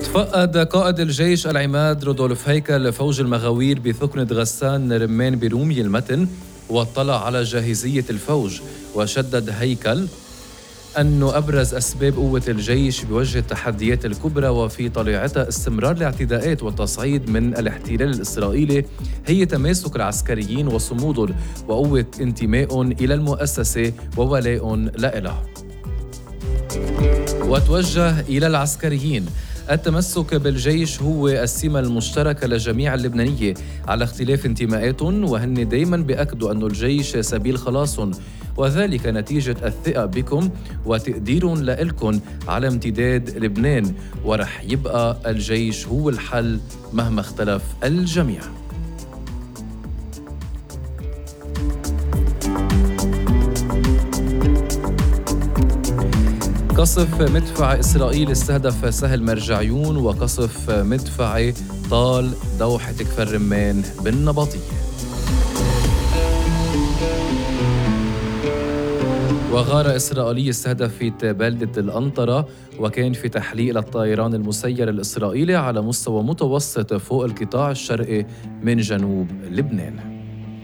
تفقد قائد الجيش العماد رودولف هيكل فوج المغاوير بثكنة غسان رمان برومي المتن، واطلع على جاهزية الفوج. وشدد هيكل أنه أبرز أسباب قوة الجيش بوجه التحديات الكبرى وفي طليعتها استمرار الاعتداءات والتصعيد من الاحتلال الإسرائيلي هي تماسك العسكريين وصمودهم وقوة انتمائهم إلى المؤسسة وولائهم لها. وتوجه إلى العسكريين: التمسك بالجيش هو السمة المشتركة لجميع اللبنانية على اختلاف انتماءاتهم، وهن دايما بأكدوا أن الجيش سبيل خلاصهم، وذلك نتيجة الثقة بكم وتقدير لإلكم على امتداد لبنان، ورح يبقى الجيش هو الحل مهما اختلف الجميع. قصف مدفع إسرائيل استهدف سهل مرجعيون، وقصف مدفعي طال دوحة كفر رمان بالنبطية. وغارة إسرائيلية استهدفت بلدة الأنطرة، وكان في تحليق للطيران المسير الإسرائيلي على مستوى متوسط فوق القطاع الشرقي من جنوب لبنان.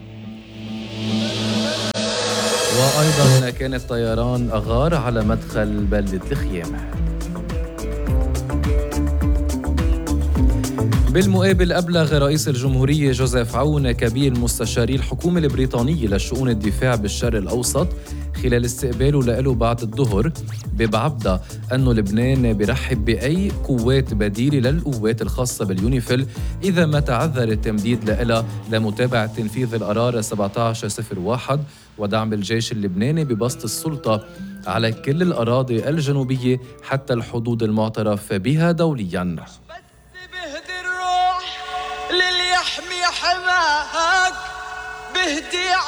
وأيضاً كان الطيران أغار على مدخل بلدة الخيام. بالمقابل أبلغ رئيس الجمهورية جوزيف عون كبير مستشاري الحكومة البريطانية لشؤون الدفاع بالشرق الأوسط خلال استقباله له بعد الظهر ببعبدة أنه لبنان برحب بأي قوات بديلة للقوات الخاصة باليونيفيل إذا ما تعذر التمديد لها لمتابعة تنفيذ القرار 1701 ودعم الجيش اللبناني ببسط السلطة على كل الأراضي الجنوبية حتى الحدود المعترف بها دولياً. للي يحمي حماك بهدي